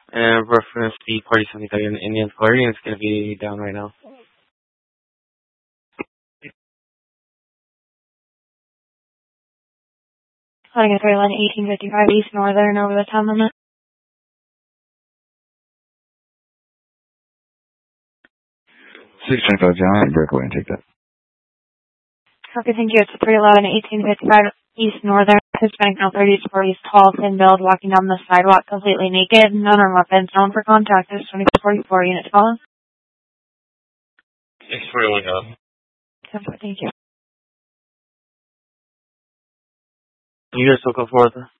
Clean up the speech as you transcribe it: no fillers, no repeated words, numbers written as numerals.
And reference the party 73 in Indian Square, and it's going to be down right now. Heading at 1855 East Northern over the town limit. 625 Giant, break away and take that. Okay, thank you. It's 311 1855 East Northern. Hispanic male 30s, 40s, tall, thin build, walking down the sidewalk completely naked. None are weapons. Known for contact is 2444 unit follow. 641 up. Thank you. You guys still go forward?